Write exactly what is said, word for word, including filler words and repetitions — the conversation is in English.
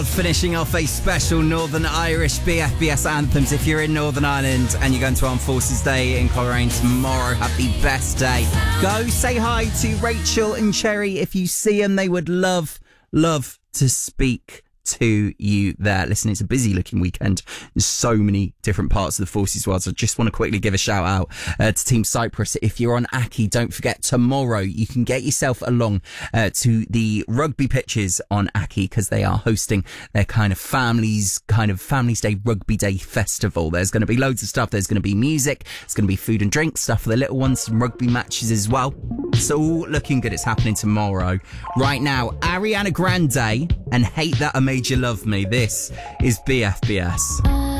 Finishing off a special Northern Irish B F B S anthems. If you're in Northern Ireland and you're going to Armed Forces Day in Coleraine tomorrow, have the best day. Go say hi to Rachel and Cherry. If you see them, they would love, love to speak to you there. Listen, it's a busy looking weekend. There's so many different parts of the Forces world. So I just want to quickly give a shout out uh, to Team Cyprus. If you're on Aki, don't forget tomorrow you can get yourself along uh, to the rugby pitches on Aki because they are hosting their kind of families, kind of Families Day Rugby Day Festival. There's going to be loads of stuff. There's going to be music. There's going to be food and drink stuff for the little ones, some rugby matches as well. It's all looking good. It's happening tomorrow. Right now, Ariana Grande and Hate That I Made You Love Me. This is B F B S.